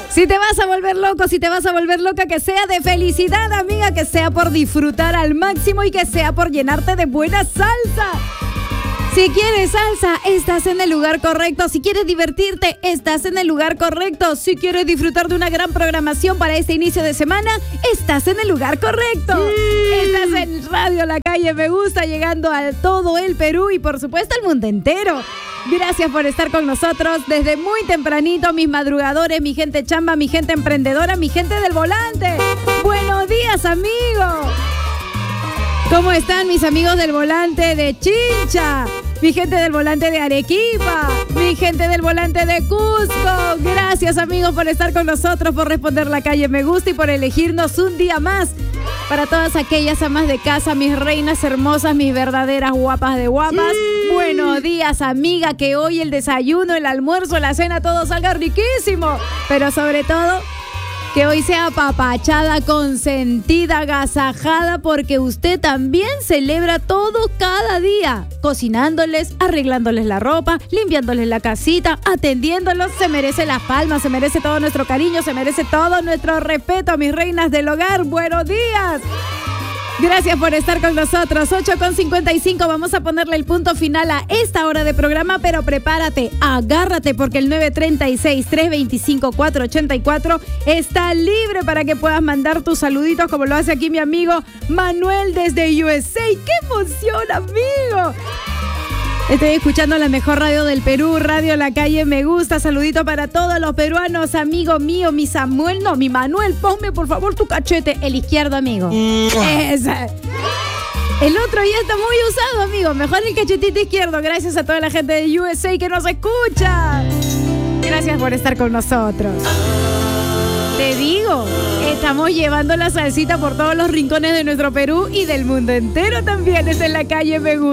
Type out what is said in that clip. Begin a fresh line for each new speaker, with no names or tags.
Si te vas a volver loco, si te vas a volver loca, que sea de felicidad, amiga, que sea por disfrutar al máximo y que sea por llenarte de buena salsa. Si quieres salsa, estás en el lugar correcto. Si quieres divertirte, estás en el lugar correcto. Si quieres disfrutar de una gran programación para este inicio de semana, estás en el lugar correcto. Estás en Radio La Calle Me Gusta, llegando a todo el Perú y por supuesto al mundo entero. Gracias por estar con nosotros desde muy tempranito, mis madrugadores, mi gente chamba, mi gente emprendedora, mi gente del volante. Buenos días, amigos. ¿Cómo están mis amigos del volante de Chincha? Mi gente del volante de Arequipa, mi gente del volante de Cusco. Gracias, amigos, por estar con nosotros, por responder La Calle Me Gusta y por elegirnos un día más. Para todas aquellas amas de casa, mis reinas hermosas, mis verdaderas guapas de guapas. Buenos días, amiga, que hoy el desayuno, el almuerzo, la cena, todo salga riquísimo. Pero sobre todo, que hoy sea apapachada, consentida, agasajada, porque usted también celebra todo cada día. Cocinándoles, arreglándoles la ropa, limpiándoles la casita, atendiéndolos. Se merece las palmas, se merece todo nuestro cariño, se merece todo nuestro respeto, mis reinas del hogar. ¡Buenos días! Gracias por estar con nosotros. 8:55, vamos a ponerle el punto final a esta hora de programa, pero prepárate, agárrate, porque el 936-325-484 está libre para que puedas mandar tus saluditos, como lo hace aquí mi amigo Manuel desde USA. ¡Qué emoción, amigo! Estoy escuchando la mejor radio del Perú, Radio La Calle Me Gusta. Saludito para todos los peruanos, amigo mío, mi Samuel, no, mi Manuel. Ponme por favor tu cachete, el izquierdo, amigo. Ese. El otro ya está muy usado, amigo. Mejor el cachetito izquierdo. Gracias a toda la gente de USA que nos escucha. Gracias por estar con nosotros. Te digo, estamos llevando la salsita por todos los rincones de nuestro Perú y del mundo entero también. Es en La Calle Me Gusta.